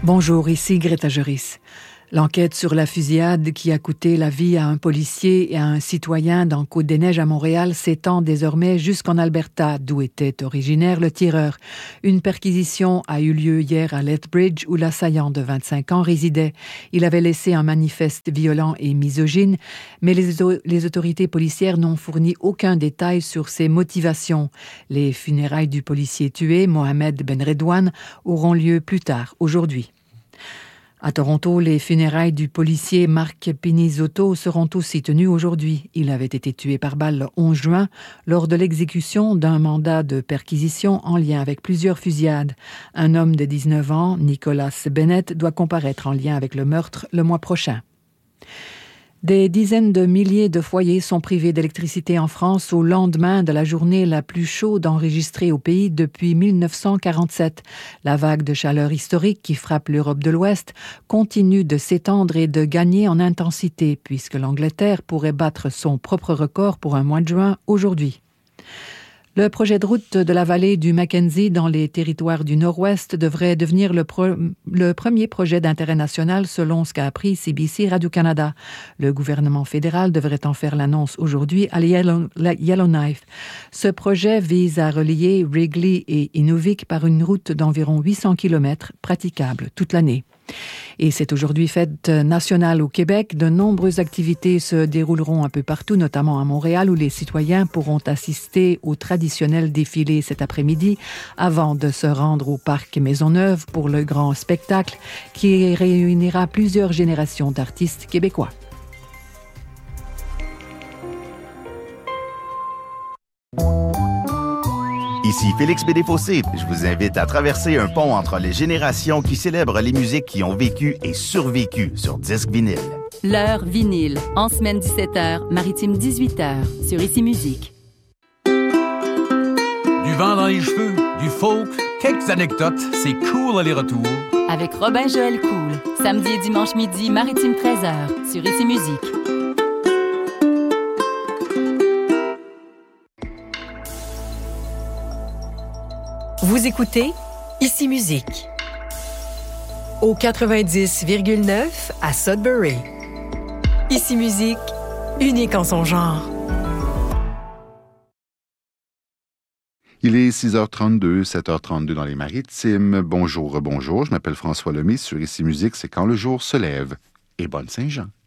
Bonjour, ici Greta Joris. L'enquête sur la fusillade qui a coûté la vie à un policier et à un citoyen dans Côte-des-Neiges à Montréal s'étend désormais jusqu'en Alberta, d'où était originaire le tireur. Une perquisition a eu lieu hier à Lethbridge où l'assaillant de 25 ans résidait. Il avait laissé un manifeste violent et misogyne, mais les autorités policières n'ont fourni aucun détail sur ses motivations. Les funérailles du policier tué, Mohamed Benredouane, auront lieu plus tard aujourd'hui. À Toronto, les funérailles du policier Marc Pinizzotto seront aussi tenues aujourd'hui. Il avait été tué par balle le 11 juin lors de l'exécution d'un mandat de perquisition en lien avec plusieurs fusillades. Un homme de 19 ans, Nicholas Bennett, doit comparaître en lien avec le meurtre le mois prochain. Des dizaines de milliers de foyers sont privés d'électricité en France au lendemain de la journée la plus chaude enregistrée au pays depuis 1947. La vague de chaleur historique qui frappe l'Europe de l'Ouest continue de s'étendre et de gagner en intensité puisque l'Angleterre pourrait battre son propre record pour un mois de juin aujourd'hui. Le projet de route de la vallée du Mackenzie dans les territoires du Nord-Ouest devrait devenir le premier projet d'intérêt national selon ce qu'a appris CBC Radio-Canada. Le gouvernement fédéral devrait en faire l'annonce aujourd'hui à Yellowknife. Ce projet vise à relier Wrigley et Inuvik par une route d'environ 800 km praticable toute l'année. Et c'est aujourd'hui fête nationale au Québec. De nombreuses activités se dérouleront un peu partout, notamment à Montréal, où les citoyens pourront assister au traditionnel défilé cet après-midi avant de se rendre au parc Maisonneuve pour le grand spectacle qui réunira plusieurs générations d'artistes québécois. Ici Félix Bédéfossé. Je vous invite à traverser un pont entre les générations qui célèbrent les musiques qui ont vécu et survécu sur disque vinyle. L'heure vinyle, en semaine 17h, maritime 18h, sur Ici Musique. Du vent dans les cheveux, du folk, quelques anecdotes, c'est cool aller-retour. Avec Robin Joël Cool, samedi et dimanche midi, maritime 13h, sur Ici Musique. Vous écoutez Ici Musique au 90,9 à Sudbury. Ici Musique, unique en son genre. Il est 6h32, 7h32 dans les Maritimes. Bonjour, bonjour, je m'appelle François Lemay. Sur Ici Musique, c'est quand le jour se lève. Et bonne Saint-Jean.